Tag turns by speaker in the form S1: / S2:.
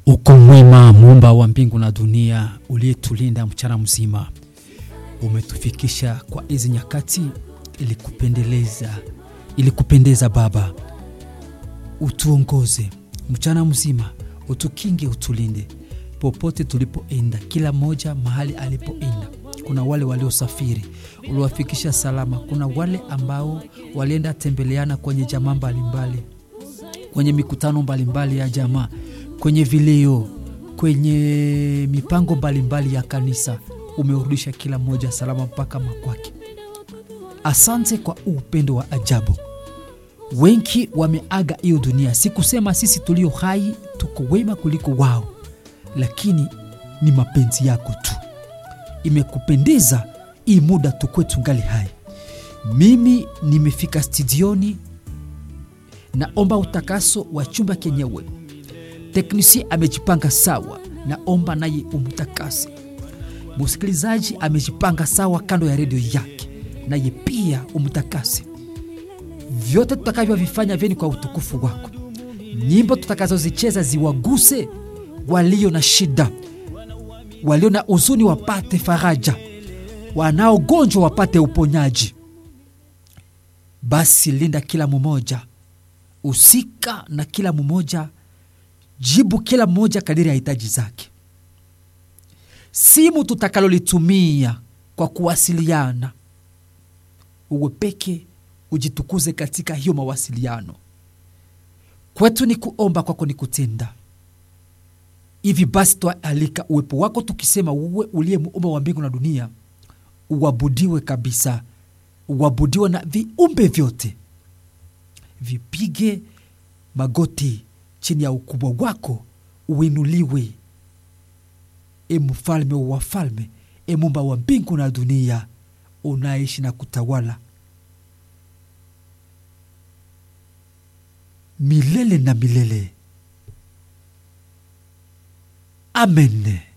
S1: Uko mwema, Muumba wa mbingu na dunia, uliyetulinda mchana mzima. Umetufikisha kwa hizi nyakati ili kupendeza Baba. Utuongoze mchana mzima, utukinge, utulinde popote tulipoenda, kila moja mahali alipoenda. Kuna wale waliosafiri, uliwafikisha salama. Kuna wale ambao walienda tembeleana kwenye jamaa mbalimbali, kwenye mikutano mbalimbali ya jamaa, kwenye vileo, kwenye mipango mbalimbali ya kanisa. Umeurudisha kila moja salama mpaka makwake. Asante kwa upendo wa ajabu. Wengi wameaga hiyo dunia. Sikusema sisi tulio hai tuko wema kuliko wao, lakini ni mapenzi yako tu. Imekupendeza hii muda tukwe tungali hai. Mimi nimefika studioni, naomba utakaso wa chumba kenyewe. Teknisi amejipanga sawa, naomba naye umtakase. Msikilizaji amejipanga sawa kando ya redio yake, naye pia umtakase. Vyote tutakavyovifanya vyeni kwa utukufu wako. Nyimbo tutakazozicheza ziwaguse walio na shida, walio na huzuni wapate faraja, wanaogonjwa wapate uponyaji. Basi linda kila mmoja, usika na kila mmoja, jibu kila mmoja kadiri ya hitaji zake. Simu tutakalolitumia kwa kuwasiliana, uwe peke ujitukuze katika hiyo mawasiliano. Kwetu ni kuomba, kwako ni kutenda. Hivi basi tualika uwepo wako tukisema uwe uliye Muumba wa mbingu na dunia, uabudiwe kabisa, uabudiwe na viumbe vyote. Vipige magoti chini ya ukubwa wako, uinuliwe. Mfalme wa wafalme, Muumba wa mbingu na dunia, unaishi na kutawala milele na milele. Amen.